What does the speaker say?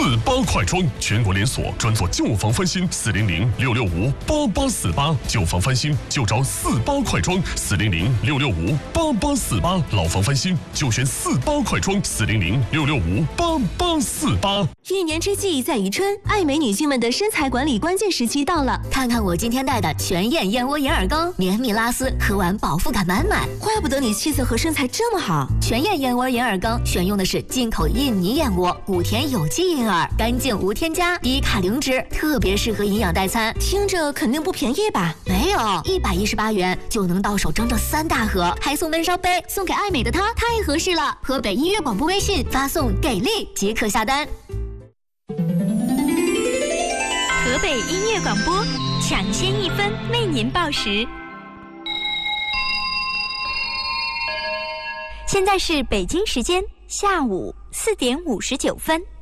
48快装，全国连锁，专做旧房翻新，400-665-8848，旧房翻新就找48快装，400-665-8848，老房翻新就选48快装，400-665-8848。 一年之计在于春，爱美女性们的身材管理关键时期到了。 看看我今天带的全燕燕窝银耳羹，绵密拉丝，喝完饱腹感满满。 怪不得你气色和身材这么好。 全燕燕窝银耳羹选用的是进口印尼燕窝，谷田有机银耳，干净无添加，低卡零脂，特别适合营养代餐。 听着肯定不便宜吧？ 没有，118元就能到手整整3大盒，还送闷烧杯，送给爱美的她太合适了。河北音乐广播微信发送“给力”即可下单。 河北音乐广播，抢先1分为您报时。现在是北京时间下午4点59分。